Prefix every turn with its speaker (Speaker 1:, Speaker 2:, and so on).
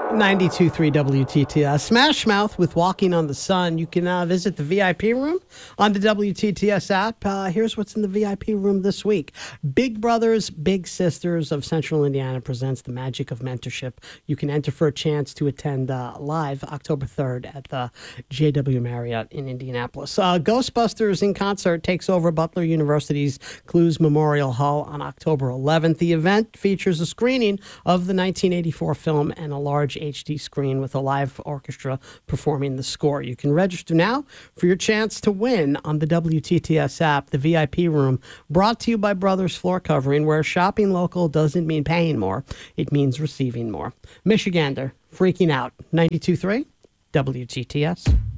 Speaker 1: 92.3 WTTS. Smash Mouth with Walking on the Sun. You can visit the VIP room on the WTTS app. Here's what's in the VIP room this week. Big Brothers, Big Sisters of Central Indiana presents The Magic of Mentorship. You can enter for a chance to attend live October 3rd at the JW Marriott in Indianapolis. Ghostbusters in concert takes over Butler University's Clues Memorial Hall on October 11th. The event features a screening of the 1984 film and a large HD screen with a live orchestra performing the score. You can register now for your chance to win on the WTTS app. The VIP room brought to you by Brothers Floor Covering, where shopping local doesn't mean paying more, it means receiving more. Michigander, freaking out. 92.3 WTTS.